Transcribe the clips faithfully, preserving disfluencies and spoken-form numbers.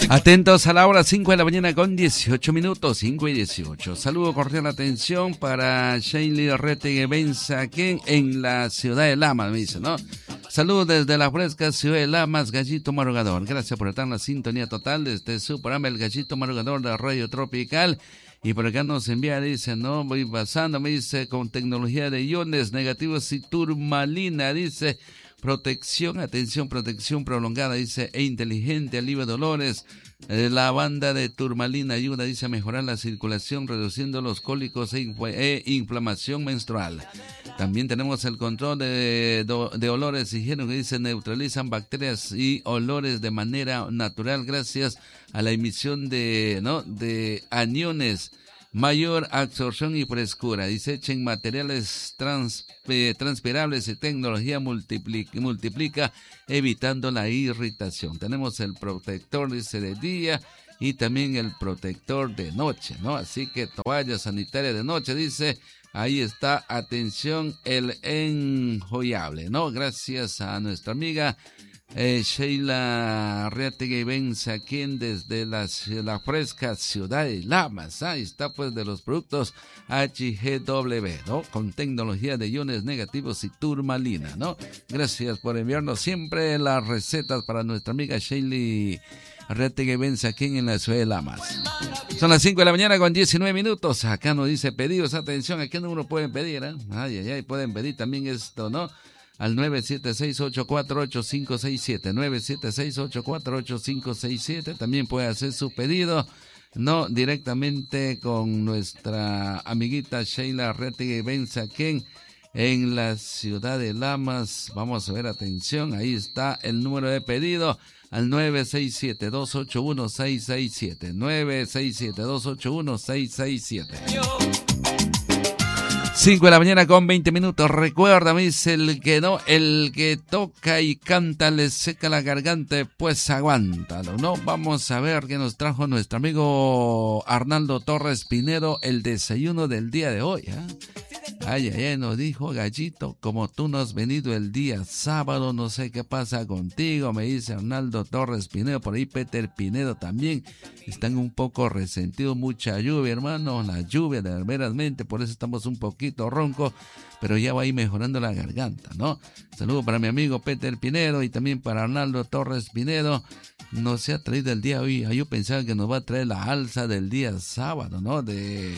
Atentos a la hora cinco de la mañana con dieciocho minutos, cinco y dieciocho. Saludo cordial, atención para Sheila Rettegue Benzaquén en la ciudad de Lamas, me dice, ¿no? Saludos desde la fresca ciudad de Lamas, Gallito Madrugador. Gracias por estar en la sintonía total desde su programa El Gallito Madrugador de Radio Tropical. Y por acá nos envía, dice, no, voy pasando, me dice, con tecnología de iones negativos y turmalina, dice, protección, atención, protección prolongada, dice, e inteligente, alivio de dolores. Eh, la banda de turmalina ayuda, dice, a mejorar la circulación, reduciendo los cólicos e, infl e inflamación menstrual. También tenemos el control de, de, de olores higiénicos, que dice, neutralizan bacterias y olores de manera natural gracias a la emisión de, ¿no? de aniones. Mayor absorción y frescura, dice, echen materiales trans, eh, transpirables y tecnología multiplica, multiplica, evitando la irritación. Tenemos el protector, dice, de día y también el protector de noche, ¿no? Así que toalla sanitaria de noche, dice, ahí está, atención, el enjoyable, ¿no? Gracias a nuestra amiga Eh, Sheila Rettegue Benzaquén desde la, la fresca ciudad de Lamas. Ahí está, pues, de los productos H G W, ¿no? Con tecnología de iones negativos y turmalina, ¿no? Gracias por enviarnos siempre las recetas para nuestra amiga Sheila Rettegue Benzaquén en la ciudad de Lamas. Son las cinco de la mañana con diecinueve minutos. Acá nos dice pedidos. Atención, ¿a qué número pueden pedir? Eh? Ay, ay, ay, pueden pedir también esto, ¿no? Al nueve siete seis, ocho cuatro ocho, cinco seis siete, nueve siete seis, ocho cuatro ocho, cinco seis siete. También puede hacer su pedido, no, directamente con nuestra amiguita Sheila Rettegue Benzaquén en la ciudad de Lamas. Vamos a ver, atención, ahí está el número de pedido al nueve seis siete, dos ocho uno, seis seis siete, nueve seis siete, dos ocho uno, seis seis siete. cinco de la mañana con veinte minutos. Recuerda, me dice, el que no, el que toca y canta le seca la garganta, pues aguántalo, ¿no? Vamos a ver qué nos trajo nuestro amigo Arnaldo Torres Pinedo el desayuno del día de hoy, ¿eh? Ay, ay, ay, nos dijo, Gallito, como tú no has venido el día sábado, no sé qué pasa contigo, me dice Arnaldo Torres Pinedo, por ahí Peter Pinedo también, están un poco resentidos, mucha lluvia, hermano, la lluvia, de verdaderamente, por eso estamos un poquito roncos, pero ya va a ir mejorando la garganta, ¿no? Saludos para mi amigo Peter Pinedo y también para Arnaldo Torres Pinedo. No se ha traído el día hoy, yo pensaba que nos va a traer la alza del día sábado, ¿no? De...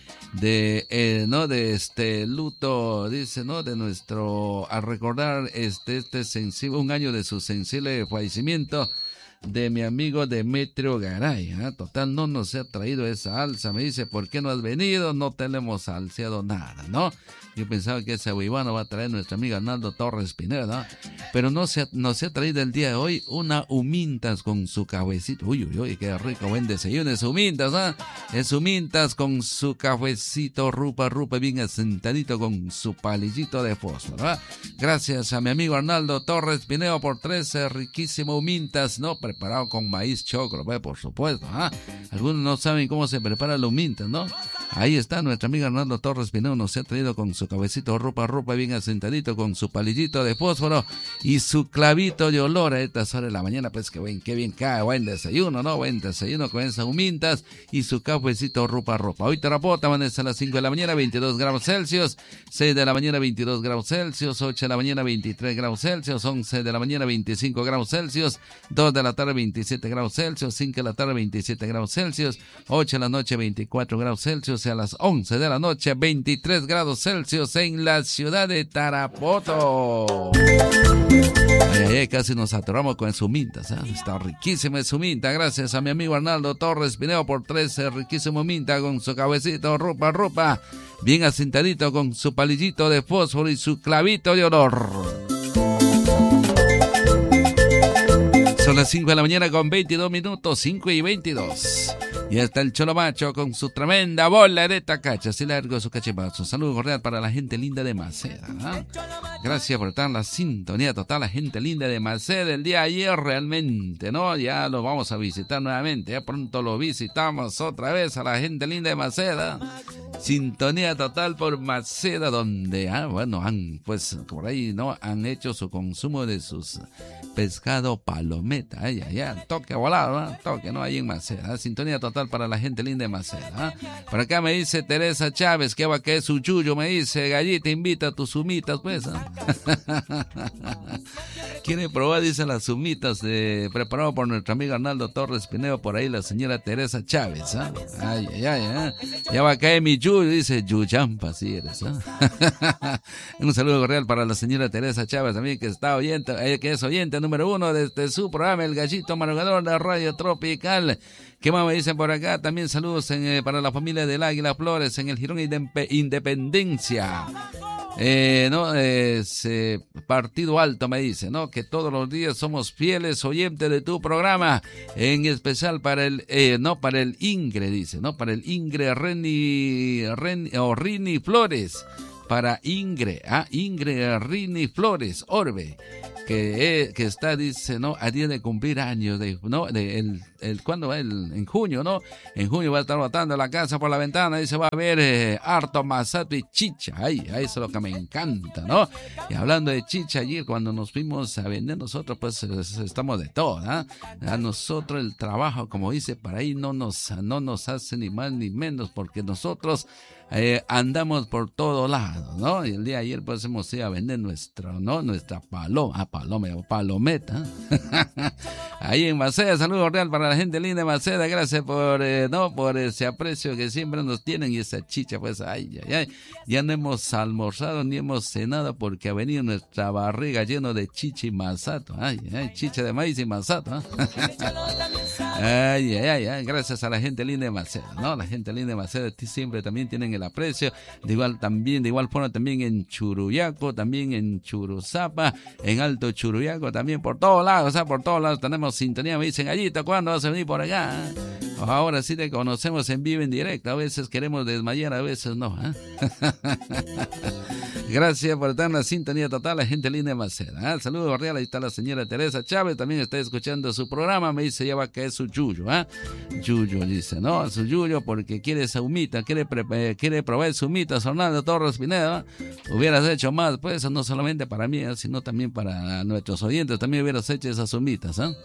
de eh, no de este luto, dice, no, de nuestro, al recordar este este sensible, un año de su sensible fallecimiento de mi amigo Demetrio Garay, ¿eh? Total, no nos ha traído esa alza, me dice, ¿por qué no has venido? No te le hemos alciado nada, ¿no? Yo pensaba que ese huivano va a traer nuestra amiga Arnaldo Torres Pinedo, ¿no? Pero no se, ha, no se ha traído el día de hoy una humintas con su cafecito. Uy, uy, uy, qué rico, buen desayuno, es humintas, ¿ah? ¿eh? Es humintas con su cafecito, rupa, rupa, bien asentadito con su palillito de fósforo, ¿ah? Gracias a mi amigo Arnaldo Torres Pinedo por trece riquísimo humintas, ¿no? Preparado con maíz choclo, ¿eh? Por supuesto, ¿ah? Algunos no saben cómo se prepara la humintas, ¿no? Ahí está nuestra amiga Arnaldo Torres Pinedo, nos ha traído con su cabecito ropa, ropa bien asentadito, con su palillito de fósforo y su clavito de olor a estas horas de la mañana, pues que buen, qué bien cae, buen desayuno, ¿no? Buen desayuno con esas humintas y su cafecito ropa, ropa. Hoy Terapota amanece a las cinco de la mañana, veintidós grados Celsius, seis de la mañana, veintidós grados Celsius, ocho de la mañana, veintitrés grados Celsius, once de la mañana, veinticinco grados Celsius, dos de la tarde, veintisiete grados Celsius, cinco de la tarde, veintisiete grados Celsius, ocho de la noche, veinticuatro grados Celsius, y a las once de la noche, veintitrés grados Celsius en la ciudad de Tarapoto. Ay, ay, casi nos atoramos con su minta, ¿sabes? Está riquísima su minta. Gracias a mi amigo Arnaldo Torres Pinedo por trece riquísimo minta con su cabecito, ropa, ropa, bien asentadito con su palillito de fósforo y su clavito de olor. Son las cinco de la mañana con veintidós minutos, cinco y veintidós. Y está el Cholo Macho con su tremenda bola de tacacha, así largo su cachipazo. Saludo cordial para la gente linda de Maceda, ¿no? Gracias por estar en la sintonía total, la gente linda de Maceda. El día de ayer realmente, ¿no? Ya lo vamos a visitar nuevamente, ya pronto lo visitamos otra vez a la gente linda de Maceda. Sintonía total por Maceda, donde, ah, bueno, han, pues, por ahí, ¿no? Han hecho su consumo de sus pescado palometa. Ay, ay, ay, toque volado, ¿no? Toque, ¿no? Ahí en Maceda. Sintonía total para la gente linda de Maceda. ¿eh? Por acá me dice Teresa Chávez, que va que es su yuyo, me dice, Gallita, invita a tus sumitas, pues. ¿eh? Quiere probar, dice, las sumitas de, preparado por nuestro amigo Arnaldo Torres Pineo, por ahí la señora Teresa Chávez. ¿eh? Ay, ay, ay, ¿eh? Ya va a caer mi yuyo, dice Yuyampa, si eres. ¿eh? Un saludo cordial para la señora Teresa Chávez también, que está oyente, eh, que es oyente número uno de, de su programa, El Gallito Madrugador de Radio Tropical. ¿Qué más me dicen por acá? También saludos en, eh, para la familia del Águila Flores en el Girón Independencia. Eh, no, es, eh, Partido Alto me dice, ¿no? Que todos los días somos fieles oyentes de tu programa, en especial para el, eh, no, para el Ingre, dice, ¿no? Para el Ingre Reni, Reni, o Rini Flores, para Ingre, ah, Ingre Rini Flores, Orbe, que, eh, que está, dice, ¿no? A día de cumplir años, de, ¿no? De, el, el, ¿cuándo va? El, en junio, ¿no? En junio va a estar botando la casa por la ventana, dice, va a haber eh, harto masato y chicha, ay, ay, eso es lo que me encanta, ¿no? Y hablando de chicha, ayer cuando nos fuimos a vender nosotros, pues estamos de todo, ¿ah? ¿eh? A nosotros el trabajo, como dice, para ahí no nos, no nos hace ni más ni menos, porque nosotros Eh, andamos por todo lado, ¿no? Y el día de ayer pues hemos ido a vender nuestra, ¿no? Nuestra paloma, ah, paloma, palometa. Ahí en Maceda, saludo real para la gente linda de Maceda, gracias por, eh, ¿no? Por ese aprecio que siempre nos tienen y esa chicha, pues, ay, ay, ay. Ya no hemos almorzado ni hemos cenado porque ha venido nuestra barriga lleno de chicha y masato, ay, ay, chicha de maíz y masato, ¿eh? Ay, ay, ay, ay, gracias a la gente linda de Maceda, ¿no? La gente linda de Maceda siempre también tienen el aprecio, de igual también, de igual forma también en Churuyaco, también en Churuzapa, en Alto Churuyaco, también por todos lados, o sea, por todos lados tenemos sintonía. Me dicen, Gallito, ¿cuándo vas a venir por acá? Ahora sí te conocemos en vivo, en directo, a veces queremos desmayar, a veces no, ¿eh? Gracias por estar en la sintonía total, la gente linda de Maceda, ¿eh? Saludos cordiales, ahí está la señora Teresa Chávez, también está escuchando su programa, me dice, ya va que es su yuyo, ¿eh? Yuyo, dice, ¿no? Su yuyo porque quiere esa humita, quiere, pre quiere probar su humita, Arnaldo Torres Pineda, ¿eh? Hubieras hecho más, pues, no solamente para mí, ¿eh? Sino también para nuestros oyentes, también hubieras hecho esas humitas, ¿eh?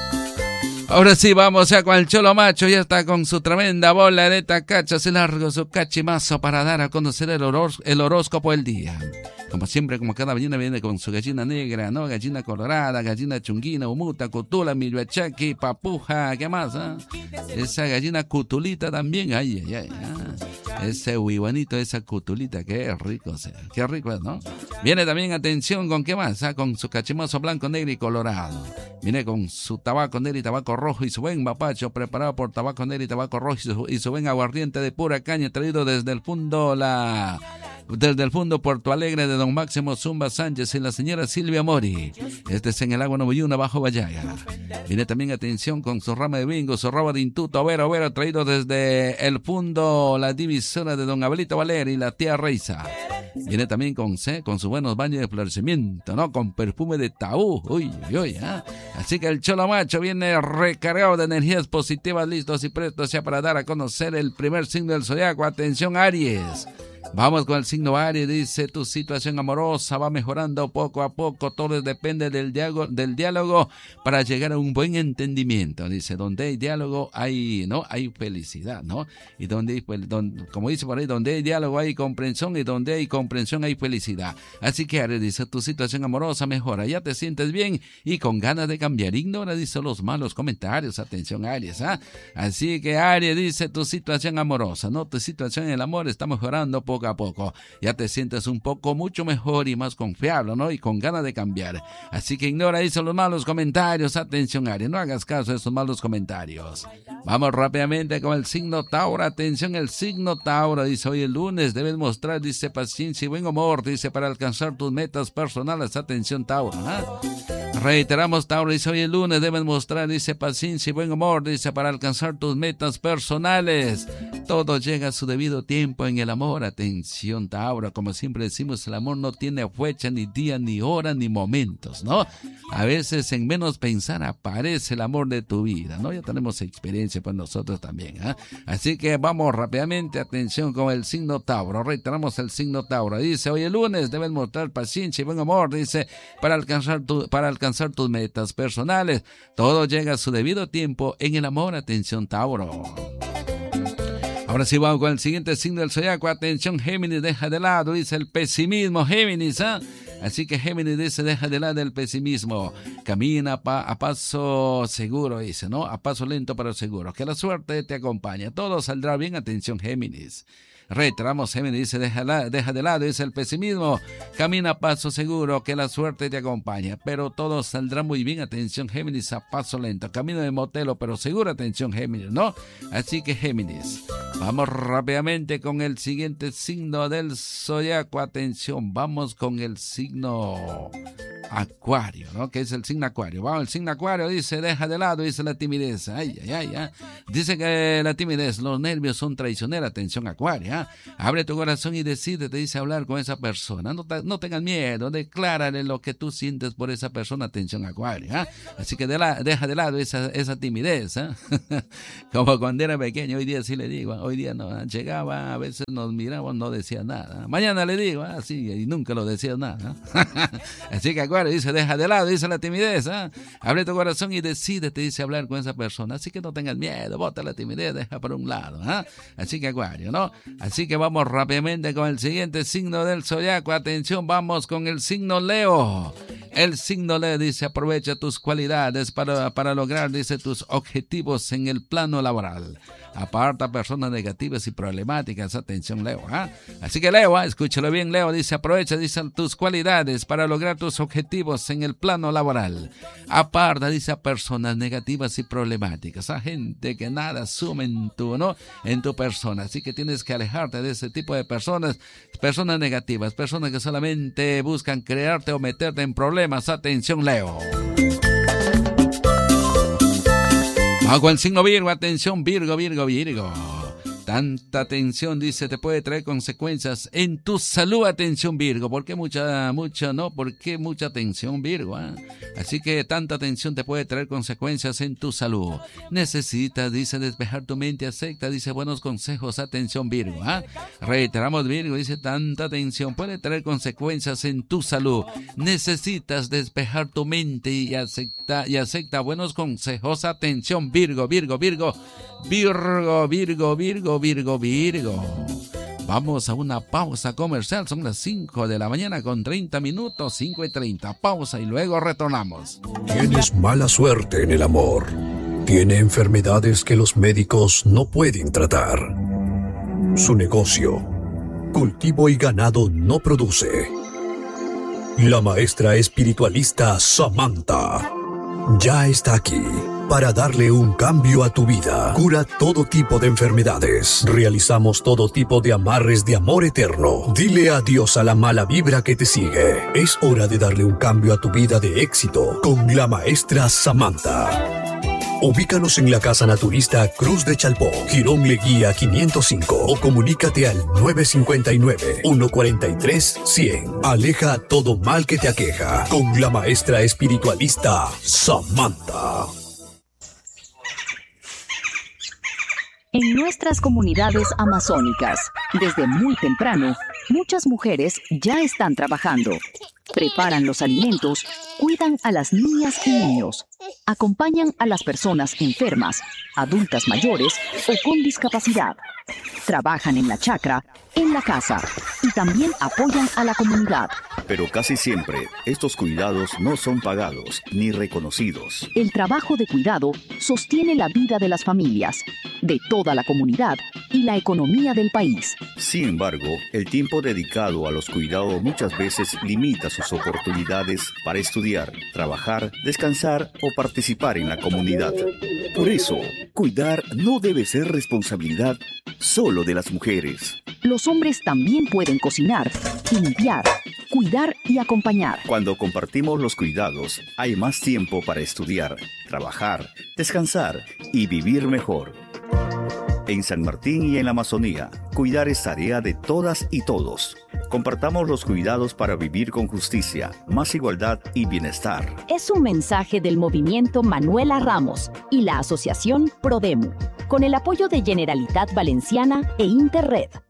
Ahora sí, vamos ya con el Cholo Macho, ya está con su tremenda bola de tacachas y largo su cachimazo para dar a conocer el, horos el horóscopo del día. Como siempre, como cada mañana viene con su gallina negra, ¿no? Gallina colorada, gallina chunguina, humuta, cutula, milhuachaqui, papuja, ¿qué más? ¿Eh? Esa gallina cutulita también, ay, ay, ay, ay. Ese huibanito, esa cutulita, qué rico, o sea, qué rico es, ¿no? Viene también, atención, ¿con qué más? ¿Ah? Con su cachimazo blanco, negro y colorado. Viene con su tabaco negro y tabaco rojo y su buen mapacho preparado por tabaco negro y tabaco rojo y su, y su buen aguardiente de pura caña traído desde el fondo la... Desde el fondo Puerto Alegre de don Máximo Zumba Sánchez y la señora Silvia Mori. Este es en el agua Novilluna bajo Vallaga. Viene también, atención, con su rama de bingo, su rama de intuto, overo, overo, traído desde el fondo la divisora de don Abelito Valer y la tía Reiza. Viene también con, ¿sí? Con sus buenos baños de florecimiento, ¿no? Con perfume de tabú. Uy, uy, uy, ¿eh? Así que el Cholo Macho viene recargado de energías positivas, listos y prestos ya para dar a conocer el primer signo del zodiaco. Atención, Aries. Vamos con el signo Aries, dice, tu situación amorosa va mejorando poco a poco, todo depende del diálogo, del diálogo para llegar a un buen entendimiento, dice, donde hay diálogo hay, ¿no? Hay felicidad, ¿no? Y donde, pues, donde, como dice por ahí, donde hay diálogo hay comprensión y donde hay comprensión hay felicidad. Así que Aries, dice, tu situación amorosa mejora, ya te sientes bien y con ganas de cambiar, ignora, dice, los malos comentarios, atención Aries, ¿ah? Así que Aries, dice, tu situación amorosa, ¿no? Tu situación en el amor está mejorando poco a poco, ya te sientes un poco mucho mejor y más confiable, ¿no? Y con ganas de cambiar, así que ignora eso, los malos comentarios, atención Aries, no hagas caso a esos malos comentarios. Vamos rápidamente con el signo Tauro, atención, el signo Tauro, dice, hoy el lunes debes mostrar, dice, paciencia y buen humor, dice, para alcanzar tus metas personales, atención Tauro, ¿eh? Reiteramos, Tauro, dice, hoy el lunes debes mostrar, dice, paciencia y buen humor, dice, para alcanzar tus metas personales. Todo llega a su debido tiempo en el amor. Atención, Tauro, como siempre decimos, el amor no tiene fecha, ni día, ni hora, ni momentos, ¿no? A veces en menos pensar aparece el amor de tu vida, ¿no? Ya tenemos experiencia pues nosotros también, ¿eh? Así que vamos rápidamente, atención con el signo Tauro. Reiteramos el signo Tauro. Dice, hoy el lunes debes mostrar paciencia y buen humor, dice, para alcanzar tu, para alcanzar tus metas personales. Todo llega a su debido tiempo en el amor. Atención, Tauro. Ahora sí vamos con el siguiente signo del zodiaco. Atención, Géminis, deja de lado, dice, el pesimismo, Géminis, ¿eh? Así que Géminis dice, deja de lado el pesimismo. Camina pa, a paso seguro, dice, ¿no? A paso lento pero seguro. Que la suerte te acompañe. Todo saldrá bien. Atención, Géminis. Reiteramos, Géminis dice, deja, la, deja de lado, dice, el pesimismo. Camina a paso seguro, que la suerte te acompaña. Pero todo saldrá muy bien. Atención, Géminis, a paso lento. Camino de motelo, pero seguro. Atención, Géminis, ¿no? Así que, Géminis, vamos rápidamente con el siguiente signo del zodiaco. Atención, vamos con el signo Acuario, ¿no? Que es el signo Acuario. Vamos, el signo Acuario dice, deja de lado, dice, la timidez. Ay, ay, ay, ay. Dice que la timidez, los nervios son traicioneros. Atención, Acuario, ¿eh? Abre tu corazón y decide, te dice, hablar con esa persona. No, te, no tengas miedo, declárale lo que tú sientes por esa persona. Atención, Acuario, ¿eh? Así que de la, deja de lado esa, esa timidez, ¿eh? Como cuando era pequeño, hoy día sí le digo, hoy día no, ¿eh? Llegaba, a veces nos miraba, no decía nada. Mañana le digo, así, ¿eh? Y nunca lo decía nada, ¿eh? Así que Acuario dice, deja de lado, dice, la timidez, ¿eh? Abre tu corazón y decide, te dice, hablar con esa persona. Así que no tengas miedo, bota la timidez, deja por un lado, ¿eh? Así que Acuario, ¿no? Así que vamos rápidamente con el siguiente signo del zodiaco. Atención, vamos con el signo Leo. El signo Leo dice, aprovecha tus cualidades para, para lograr, dice, tus objetivos en el plano laboral. Aparta personas negativas y problemáticas. Atención, Leo, ¿eh? Así que Leo, ¿eh? Escúchalo bien, Leo dice, aprovecha, dice, tus cualidades para lograr tus objetivos en el plano laboral. Aparta, dice, a personas negativas y problemáticas, a gente que nada suma en tu, ¿no? En tu persona. Así que tienes que alejarte de ese tipo de personas, personas negativas, personas que solamente buscan crearte o meterte en problemas. Atención, Leo. Vamos con el signo Virgo. Atención, Virgo, Virgo, Virgo. Tanta tensión, dice, te puede traer consecuencias en tu salud. Atención, Virgo. ¿Por qué mucha, mucha, no? ¿Por qué mucha tensión, Virgo? ¿Eh? Así que tanta tensión te puede traer consecuencias en tu salud. Necesitas, dice, despejar tu mente. Acepta, dice, buenos consejos. Atención, Virgo. ¿Eh? Reiteramos, Virgo, dice, tanta tensión puede traer consecuencias en tu salud. Necesitas despejar tu mente y acepta, y acepta buenos consejos. Atención, Virgo, Virgo, Virgo. Virgo, Virgo, Virgo, Virgo, Virgo. Vamos a una pausa comercial. Son las cinco de la mañana con treinta minutos, cinco y treinta. Pausa y luego retornamos. Tienes mala suerte en el amor. Tiene enfermedades que los médicos no pueden tratar. Su negocio, cultivo y ganado, no produce. La maestra espiritualista Samantha ya está aquí para darle un cambio a tu vida. Cura todo tipo de enfermedades. Realizamos todo tipo de amarres de amor eterno. Dile adiós a la mala vibra que te sigue. Es hora de darle un cambio a tu vida de éxito con la maestra Samantha. Ubícanos en la Casa Naturista Cruz de Chalpó, Girón Leguía quinientos cinco, o comunícate al nueve cinco nueve, uno cuatro tres, cien. Aleja todo mal que te aqueja con la maestra espiritualista Samantha. En nuestras comunidades amazónicas, desde muy temprano, muchas mujeres ya están trabajando. Preparan los alimentos, cuidan a las niñas y niños, acompañan a las personas enfermas, adultas mayores o con discapacidad. Trabajan en la chacra, en la casa y también apoyan a la comunidad. Pero casi siempre estos cuidados no son pagados ni reconocidos. El trabajo de cuidado sostiene la vida de las familias, de toda la comunidad y la economía del país. Sin embargo, el tiempo dedicado a los cuidados muchas veces limita sus oportunidades para estudiar, trabajar, descansar o participar en la comunidad. Por eso, cuidar no debe ser responsabilidad solo de las mujeres. Los hombres también pueden cocinar, limpiar, cuidar cuidar y acompañar. Cuando compartimos los cuidados, hay más tiempo para estudiar, trabajar, descansar y vivir mejor. En San Martín y en la Amazonía, cuidar es tarea de todas y todos. Compartamos los cuidados para vivir con justicia, más igualdad y bienestar. Es un mensaje del movimiento Manuela Ramos y la asociación Prodemu, con el apoyo de Generalitat Valenciana e Interred.